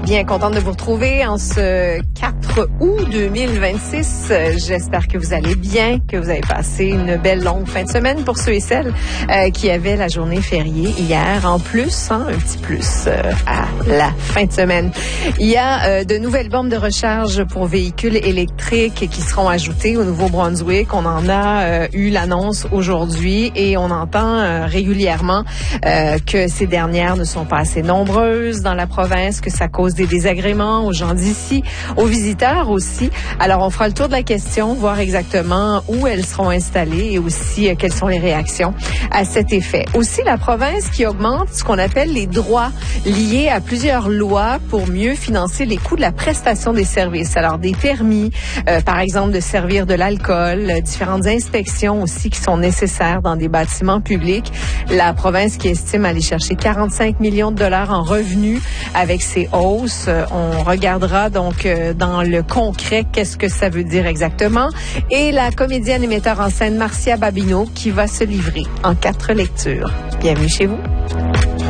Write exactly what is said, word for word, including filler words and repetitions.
Bien contente de vous retrouver en ce quatre août deux mille vingt-six. J'espère que vous allez bien, que vous avez passé une belle longue fin de semaine pour ceux et celles euh, qui avaient la journée fériée hier. En plus, hein, un petit plus euh, à la fin de semaine. Il y a euh, de nouvelles bornes de recharge pour véhicules électriques qui seront ajoutées au Nouveau-Brunswick. On en a euh, eu l'annonce aujourd'hui et on entend euh, régulièrement euh, que ces dernières ne sont pas assez nombreuses dans la province, que ça cause des désagréments aux gens d'ici, aux visiteurs aussi. Alors, on fera le tour de la question, voir exactement où elles seront installées et aussi euh, quelles sont les réactions à cet effet. Aussi, la province qui augmente ce qu'on appelle les droits liés à plusieurs lois pour mieux financer les coûts de la prestation des services. Alors, des permis, euh, par exemple, de servir de l'alcool, euh, différentes inspections aussi qui sont nécessaires dans des bâtiments publics. La province qui estime aller chercher quarante-cinq millions de dollars en revenus avec ces hausses. On regardera donc euh, dans le concret qu'est-ce que ça veut dire exactement. Et la comédienne et metteur en scène Marcia Babineau qui va se livrer en quatre lectures. Bienvenue chez vous.